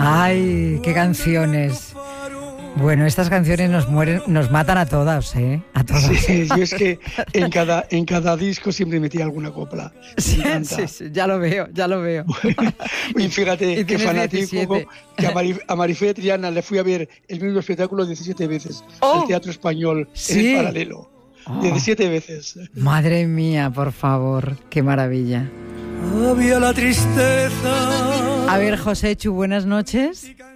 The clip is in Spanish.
Ay, qué canciones. Bueno, estas canciones nos matan a todas, ¿eh? A todas. Sí, yo es que en cada disco siempre metía alguna copla. Sí, ya lo veo. Y fíjate, qué fanático, 17. que a Marifé Triana le fui a ver el mismo espectáculo 17 veces, al Teatro Español, ¿sí? en el Paralelo. 17 veces. Madre mía, por favor, qué maravilla. Había la tristeza. A ver, Joséchu, buenas noches.